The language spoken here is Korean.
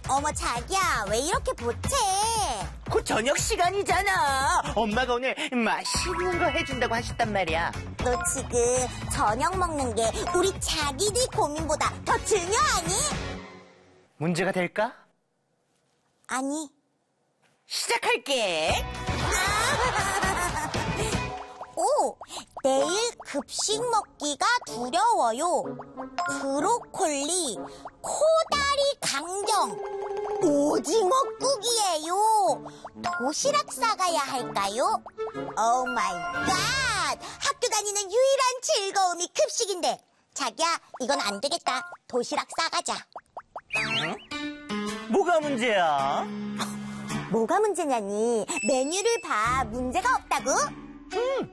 어머, 자기야, 왜 이렇게 보채? 곧 저녁 시간이잖아. 엄마가 오늘 맛있는 거 해준다고 하셨단 말이야. 너 지금 저녁 먹는 게 우리 자기들 고민보다 더 중요하니? 문제가 될까? 아니. 시작할게. 오, 내일 급식 먹기가 두려워요. 브로콜리, 코다리 강정, 오징어국이에요. 도시락 싸가야 할까요? 오 마이 갓! 학교 다니는 유일한 즐거움이 급식인데. 자기야, 이건 안 되겠다. 도시락 싸가자. 응? 뭐가 문제야? 뭐가 문제냐니? 메뉴를 봐. 문제가 없다고?